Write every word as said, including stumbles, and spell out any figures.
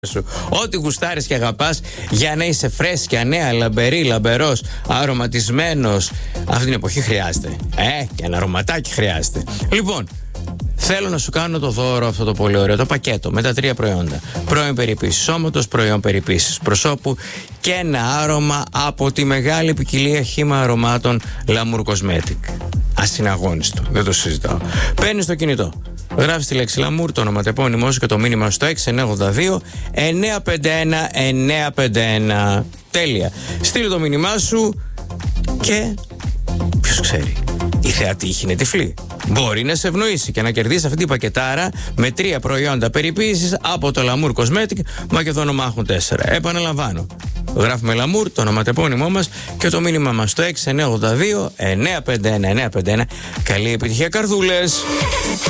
σου. Ό,τι γουστάρεις και αγαπάς για να είσαι φρέσκια, νέα, λαμπερή, λαμπερός, αρωματισμένος. Αυτή την εποχή χρειάζεται. Ε, και ένα αρωματάκι χρειάζεται. Λοιπόν, θέλω να σου κάνω το δώρο αυτό το πολύ ωραίο, το πακέτο με τα τρία προϊόντα. Προϊόν περιποίησης σώματος, προϊόν περιποίησης προσώπου και ένα άρωμα από τη μεγάλη ποικιλία χύμα αρωμάτων Lamour Cosmetic. Ασυναγώνιστο, δεν το συζητάω. Παίρνεις το κινητό, γράφεις τη λέξη Lamour, το ονοματεπώνυμό σου και το μήνυμα στο έξι εννιά ογδόντα δύο εννιά πέντε ένα εννιά πέντε ένα. Τέλεια. Στείλε το μήνυμά σου και ποιος ξέρει, η θεά τύχη είναι τυφλή. Μπορεί να σε ευνοήσει και να κερδίσει αυτή την πακετάρα με τρία προϊόντα περιποίησης από το Lamour Cosmetic, μα και το όνομά έχουν τέσσερα. Επαναλαμβάνω. Γράφουμε Lamour, το ονοματεπώνυμό μας και το μήνυμα μας στο έξι εννιά ογδόντα δύο εννιά πέντε ένα εννιά πέντε ένα. Καλή επιτυχία, καρδούλες!